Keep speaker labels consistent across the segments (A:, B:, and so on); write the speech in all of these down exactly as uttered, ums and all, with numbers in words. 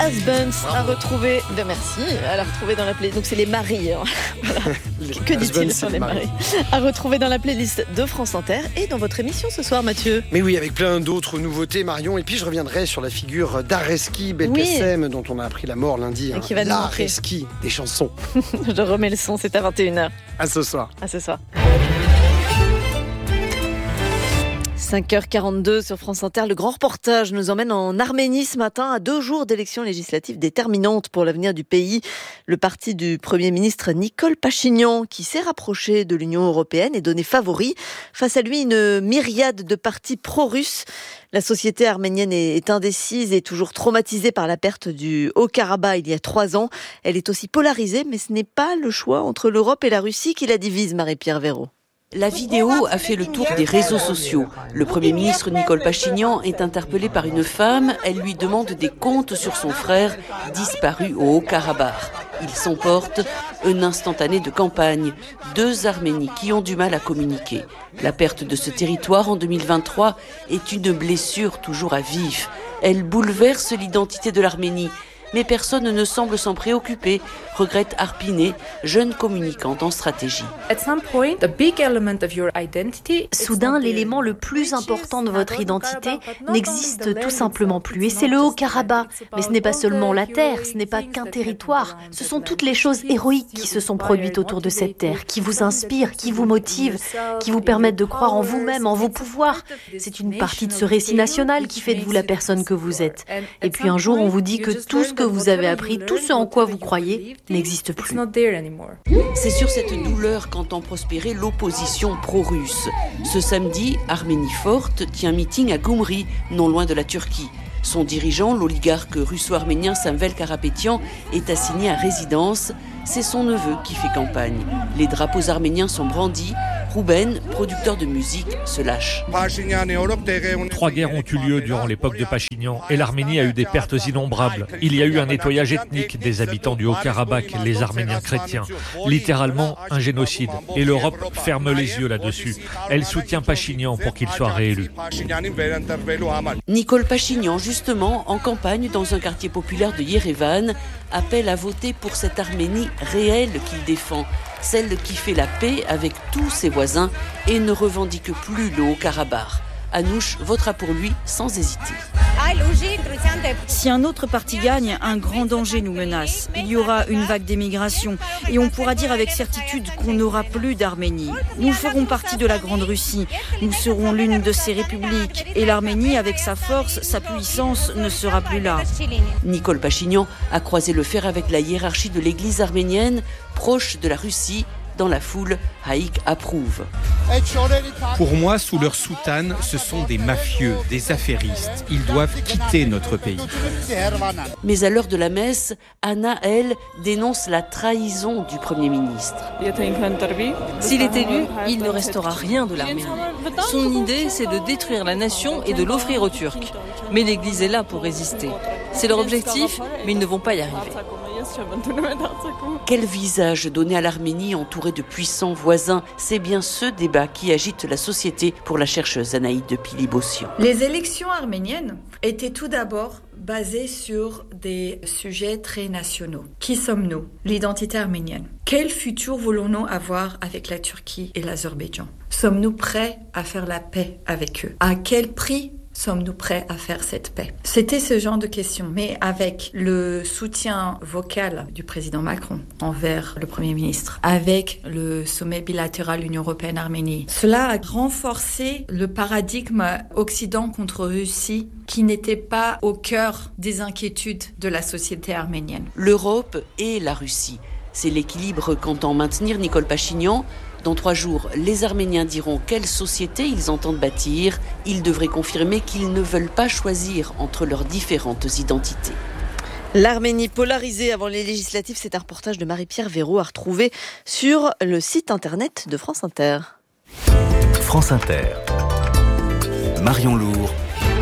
A: Husbands à retrouver. Ben merci, à la retrouver dans la playlist. Donc c'est les maris. Hein. Voilà. Que dit-il sur les maris? À retrouver dans la playlist de France Inter et dans votre émission ce soir, Mathieu.
B: Mais oui, avec plein d'autres nouveautés, Marion. Et puis je reviendrai sur la figure d'Areski Belkacem, oui. dont on a appris la mort lundi. Hein. Qui va L'Areski des chansons.
A: Je remets le son, c'est à vingt et une heures.
B: À ce soir.
A: À ce soir. cinq heures quarante-deux sur France Inter, le grand reportage nous emmène en Arménie ce matin à deux jours d'élections législatives déterminantes pour l'avenir du pays. Le parti du Premier ministre Nicole Pachinian, qui s'est rapproché de l'Union européenne, est donné favori. Face à lui, une myriade de partis pro-russes. La société arménienne est indécise et toujours traumatisée par la perte du Haut-Karabakh il y a trois ans. Elle est aussi polarisée, mais ce n'est pas le choix entre l'Europe et la Russie qui la divise, Marie-Pierre Véraud.
C: La vidéo a fait le tour des réseaux sociaux. Le Premier ministre Nicole Pachinian est interpellé par une femme. Elle lui demande des comptes sur son frère disparu au Haut-Karabakh. Il s'emporte un instantané de campagne. Deux Arménies qui ont du mal à communiquer. La perte de ce territoire en deux mille vingt-trois est une blessure toujours à vif. Elle bouleverse l'identité de l'Arménie. Mais personne ne semble s'en préoccuper, regrette Arpiné, jeune communicante en stratégie.
D: Soudain, l'élément le plus important de votre identité n'existe tout simplement plus. Et c'est le Haut-Karabakh. Mais ce n'est pas seulement la terre, ce n'est pas qu'un territoire. Ce sont toutes les choses héroïques qui se sont produites autour de cette terre, qui vous inspirent, qui vous motivent, qui vous permettent de croire en vous-même, en vos pouvoirs. C'est une partie de ce récit national qui fait de vous la personne que vous êtes. Et puis un jour, on vous dit que tout ce que vous avez appris, tout ce en quoi vous croyez, n'existe plus.
C: C'est sur cette douleur qu'entend prospérer l'opposition pro-russe. Ce samedi, Arménie forte tient meeting à Goumri, non loin de la Turquie. Son dirigeant, l'oligarque russo-arménien Samvel Karapetyan, est assigné à résidence. C'est son neveu qui fait campagne. Les drapeaux arméniens sont brandis. Rouben, producteur de musique, se lâche.
E: Trois guerres ont eu lieu durant l'époque de Pachinian et l'Arménie a eu des pertes innombrables. Il y a eu un nettoyage ethnique des habitants du Haut-Karabakh, les Arméniens chrétiens. Littéralement un génocide. Et l'Europe ferme les yeux là-dessus. Elle soutient Pachinian pour qu'il soit réélu.
C: Nicole Pachinian, justement, en campagne dans un quartier populaire de Yerevan, appelle à voter pour cette Arménie réelle qu'il défend. Celle qui fait la paix avec tous ses voisins et ne revendique plus le Haut-Karabakh. Anouche votera pour lui sans hésiter.
F: Si un autre parti gagne, un grand danger nous menace. Il y aura une vague d'émigration et on pourra dire avec certitude qu'on n'aura plus d'Arménie. Nous ferons partie de la Grande Russie. Nous serons l'une de ces républiques et l'Arménie, avec sa force, sa puissance, ne sera plus là.
C: Nicole Pachinian a croisé le fer avec la hiérarchie de l'église arménienne, proche de la Russie. Dans la foule, Haïk approuve.
G: Pour moi, sous leur soutane, ce sont des mafieux, des affairistes. Ils doivent quitter notre pays.
C: Mais à l'heure de la messe, Anna, elle, dénonce la trahison du Premier ministre.
H: S'il est élu, il ne restera rien de l'Arménie. Son idée, c'est de détruire la nation et de l'offrir aux Turcs. Mais l'Église est là pour résister. C'est leur objectif, mais ils ne vont pas y arriver.
C: Quel visage donner à l'Arménie entourée de puissants voisins? C'est bien ce débat qui agite la société pour la chercheuse Anaïde de Pili-Bossian.
I: Les élections arméniennes étaient tout d'abord basées sur des sujets très nationaux. Qui sommes-nous? L'identité arménienne. Quel futur voulons-nous avoir avec la Turquie et l'Azerbaïdjan? Sommes-nous prêts à faire la paix avec eux? À quel prix sommes-nous prêts à faire cette paix? C'était ce genre de questions. Mais avec le soutien vocal du président Macron envers le Premier ministre, avec le sommet bilatéral Union européenne-Arménie, cela a renforcé le paradigme Occident contre Russie qui n'était pas au cœur des inquiétudes de la société arménienne.
C: L'Europe et la Russie. C'est l'équilibre qu'entend maintenir Nicole Pachinian. Dans trois jours, les Arméniens diront quelle société ils entendent bâtir. Ils devraient confirmer qu'ils ne veulent pas choisir entre leurs différentes identités.
A: L'Arménie polarisée avant les législatives, c'est un reportage de Marie-Pierre Véraud à retrouver sur le site internet de France Inter.
J: France Inter. Marion Lourd.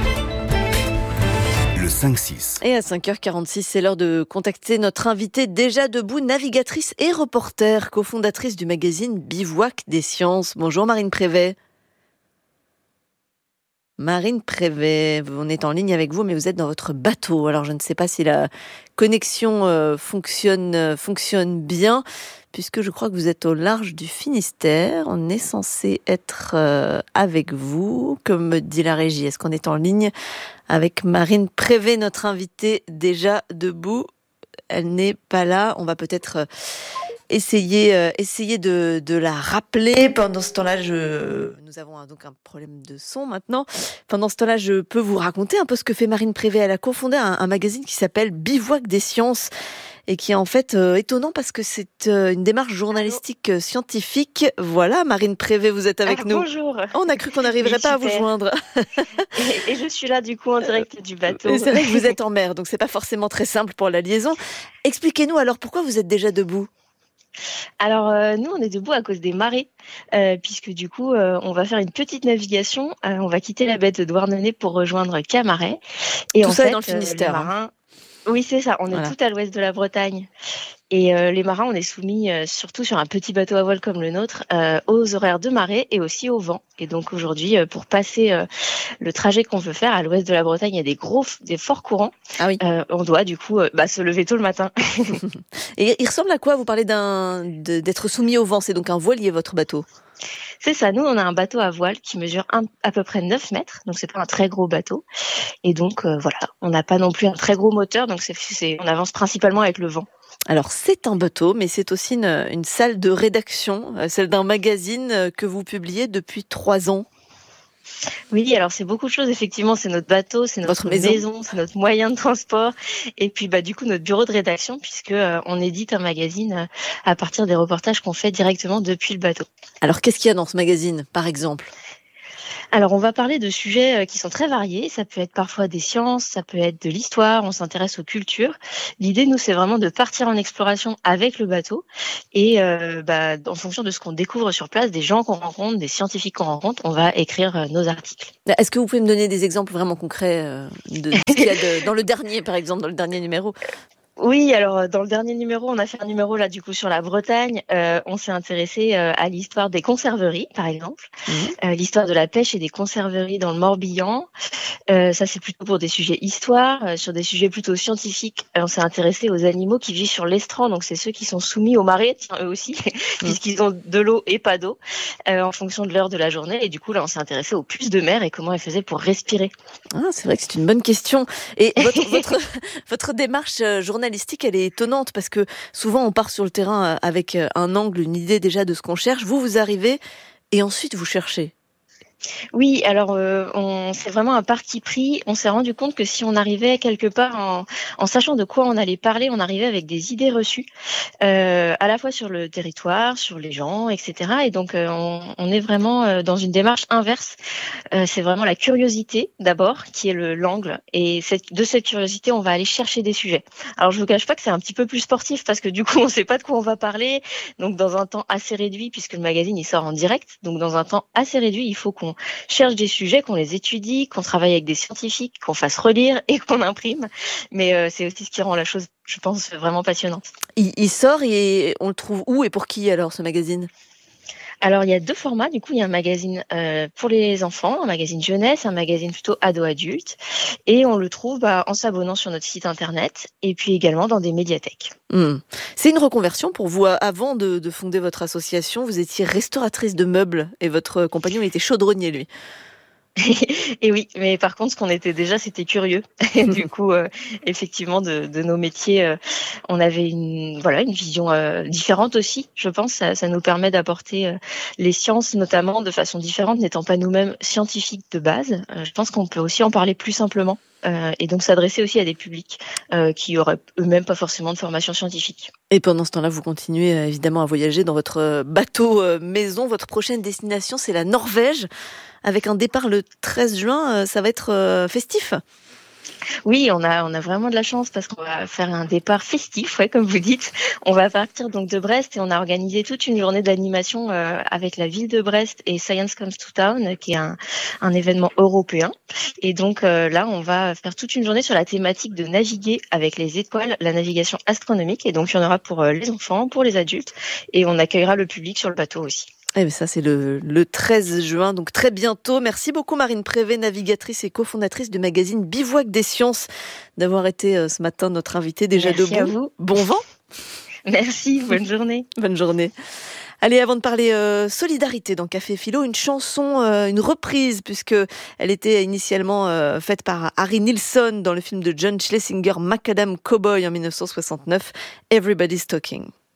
J: cinq six.
A: Et à cinq heures quarante-six, c'est l'heure de contacter notre invitée déjà debout, navigatrice et reporter, cofondatrice du magazine Bivouac des sciences. Bonjour Marine Prévet. Marine Prévet, on est en ligne avec vous, mais vous êtes dans votre bateau. Alors, je ne sais pas si la connexion euh, fonctionne, euh, fonctionne bien, puisque je crois que vous êtes au large du Finistère. On est censé être euh, avec vous, comme me dit la régie. Est-ce qu'on est en ligne avec Marine Prévet, notre invitée déjà debout? Elle n'est pas là. On va peut-être... Euh, Essayez, euh, essayez de, de la rappeler. Pendant ce temps-là, je, nous avons un, donc un problème de son maintenant. Pendant ce temps-là, je peux vous raconter un peu ce que fait Marine Prévet. Elle a cofondé un, un magazine qui s'appelle Bivouac des sciences et qui est en fait euh, étonnant parce que c'est euh, une démarche journalistique euh, scientifique. Voilà, Marine Prévet, vous êtes avec
K: ah,
A: nous.
K: Bonjour.
A: On a cru qu'on n'arriverait pas à vous joindre.
K: et, et je suis là du coup en direct du bateau.
A: Et c'est vrai que vous êtes en mer, donc c'est pas forcément très simple pour la liaison. Expliquez-nous alors pourquoi vous êtes déjà debout.
K: Alors euh, nous on est debout à cause des marées euh, puisque du coup euh, on va faire une petite navigation, euh, on va quitter la baie de Douarnenez pour rejoindre Camaret et
A: tout
K: en
A: ça
K: fait,
A: est dans le Finistère.
K: Euh, les marins... Oui c'est ça, on est voilà. tout à l'ouest de la Bretagne et euh, les marins on est soumis euh, surtout sur un petit bateau à voile comme le nôtre euh, aux horaires de marée et aussi au vent et donc aujourd'hui euh, pour passer euh, le trajet qu'on veut faire à l'ouest de la Bretagne il y a des gros, des forts courants.
A: Ah oui.
K: Euh, on doit du coup euh, bah, se lever tôt le matin.
A: Et il ressemble à quoi? Vous parlez d'un, de, d'être soumis au vent, c'est donc un voilier votre bateau?
K: C'est ça, nous on a un bateau à voile qui mesure un, à peu près neuf mètres, donc c'est pas un très gros bateau. Et donc euh, voilà, on n'a pas non plus un très gros moteur, donc c'est, c'est, on avance principalement avec le vent.
A: Alors c'est un bateau, mais c'est aussi une, une salle de rédaction, celle d'un magazine que vous publiez depuis trois ans.
K: Oui, alors c'est beaucoup de choses, effectivement, c'est notre bateau, c'est notre
A: Votre maison,
K: maison c'est notre moyen de transport, et puis bah du coup notre bureau de rédaction, puisque euh, on édite un magazine euh, à partir des reportages qu'on fait directement depuis le bateau.
A: Alors qu'est-ce qu'il y a dans ce magazine, par exemple ?
K: Alors, on va parler de sujets qui sont très variés. Ça peut être parfois des sciences, ça peut être de l'histoire, on s'intéresse aux cultures. L'idée, nous, c'est vraiment de partir en exploration avec le bateau et euh, bah, en fonction de ce qu'on découvre sur place, des gens qu'on rencontre, des scientifiques qu'on rencontre, on va écrire euh, nos articles.
A: Est-ce que vous pouvez me donner des exemples vraiment concrets euh, de ce qu'il y a de, dans le dernier, par exemple, dans le dernier numéro ?
K: Oui, alors dans le dernier numéro, on a fait un numéro là du coup sur la Bretagne. Euh, on s'est intéressé euh, à l'histoire des conserveries, par exemple, mmh. euh, l'histoire de la pêche et des conserveries dans le Morbihan. Euh, ça, c'est plutôt pour des sujets histoire. Euh, sur des sujets plutôt scientifiques, euh, on s'est intéressé aux animaux qui vivent sur l'estran. Donc, c'est ceux qui sont soumis aux marées, tiens, eux aussi, mmh. puisqu'ils ont de l'eau et pas d'eau, euh, en fonction de l'heure de la journée. Et du coup, là, on s'est intéressé aux puces de mer et comment elles faisaient pour respirer.
A: Ah, c'est vrai que c'est une bonne question. Et votre, votre, votre démarche journalistique, elle est étonnante parce que souvent on part sur le terrain avec un angle, une idée déjà de ce qu'on cherche. Vous, vous arrivez et ensuite vous cherchez.
K: Oui, alors euh, on, c'est vraiment un parti pris. On s'est rendu compte que si on arrivait quelque part en, en sachant de quoi on allait parler, on arrivait avec des idées reçues, euh, à la fois sur le territoire, sur les gens, et cetera. Et donc euh, on, on est vraiment euh, dans une démarche inverse. Euh, c'est vraiment la curiosité d'abord qui est le, l'angle. Et cette, de cette curiosité, on va aller chercher des sujets. Alors je vous cache pas que c'est un petit peu plus sportif parce que du coup on sait pas de quoi on va parler. Donc dans un temps assez réduit, puisque le magazine il sort en direct, donc dans un temps assez réduit, il faut qu'on On cherche des sujets, qu'on les étudie, qu'on travaille avec des scientifiques, qu'on fasse relire et qu'on imprime. Mais euh, c'est aussi ce qui rend la chose, je pense, vraiment passionnante.
A: Il, il sort et on le trouve où et pour qui alors ce magazine ?
K: Alors, il y a deux formats. Du coup, il y a un magazine euh, pour les enfants, un magazine jeunesse, un magazine plutôt ado-adulte. Et on le trouve bah, en s'abonnant sur notre site internet et puis également dans des médiathèques.
A: Mmh. C'est une reconversion pour vous. Avant de, de fonder votre association, vous étiez restauratrice de meubles et votre compagnon était chaudronnier, lui.
K: Et oui, mais par contre, ce qu'on était déjà, c'était curieux. Et du coup, euh, effectivement, de, de nos métiers, euh, on avait une, voilà, une vision euh, différente aussi. Je pense, ça, ça nous permet d'apporter euh, les sciences, notamment, de façon différente, n'étant pas nous-mêmes scientifiques de base. Euh, je pense qu'on peut aussi en parler plus simplement. Euh, et donc s'adresser aussi à des publics euh, qui auraient eux-mêmes pas forcément de formation scientifique.
A: Et pendant ce temps-là, vous continuez euh, évidemment à voyager dans votre bateau euh, maison. Votre prochaine destination, c'est la Norvège, avec un départ le treize juin. Euh, ça va être euh, festif.
K: Oui, on a on a vraiment de la chance parce qu'on va faire un départ festif, ouais, comme vous dites. On va partir donc de Brest et on a organisé toute une journée d'animation euh, avec la ville de Brest et Science Comes to Town, qui est un, un événement européen. Et donc euh, là, on va faire toute une journée sur la thématique de naviguer avec les étoiles, la navigation astronomique. Et donc il y en aura pour euh, les enfants, pour les adultes, et on accueillera le public sur le bateau aussi.
A: Eh bien, ça, c'est le, le treize juin, donc très bientôt. Merci beaucoup Marine Prévet, navigatrice et cofondatrice du magazine Bivouac des Sciences, d'avoir été euh, ce matin notre invitée déjà
K: Merci
A: debout.
K: à vous.
A: Bon vent.
K: Merci, bonne journée.
A: Bonne journée. Allez, avant de parler euh, solidarité dans Café Philo, une chanson, euh, une reprise, puisque elle était initialement euh, faite par Harry Nilsson dans le film de John Schlesinger, Macadam Cowboy en dix-neuf cent soixante-neuf, Everybody's Talking.